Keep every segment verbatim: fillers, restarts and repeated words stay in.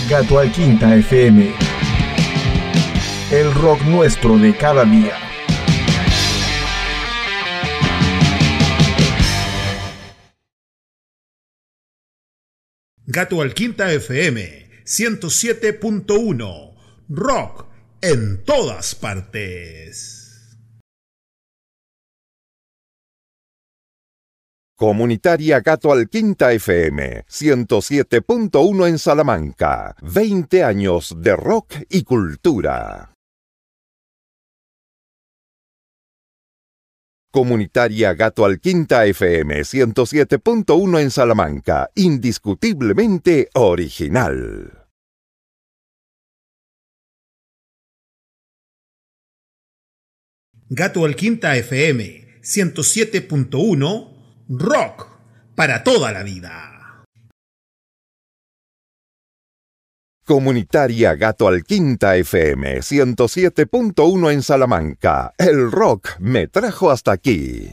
Gato al Quinta F M. El rock nuestro de cada día. Gato al Quinta F M ciento siete punto uno. Rock en todas partes. Comunitaria Gato al Quinta F M ciento siete punto uno en Salamanca. veinte años de rock y cultura. Comunitaria Gato al Quinta F M ciento siete punto uno en Salamanca. Indiscutiblemente original. Gato al Quinta F M ciento siete punto uno. Rock para toda la vida. Comunitaria Gato al Quinta F M ciento siete punto uno en Salamanca. El rock me trajo hasta aquí.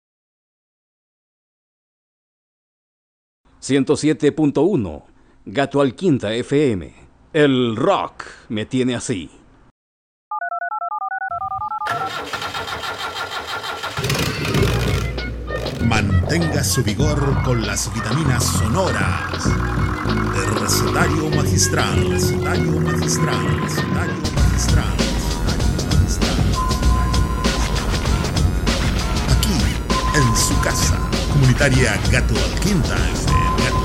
ciento siete punto uno. Gato al Quinta F M. El rock me tiene así. Mantenga su vigor con las vitaminas sonoras. El recetario magistral. Recetario magistral. Recetario magistral. Aquí, en su casa. Comunitaria Gato al Quinta.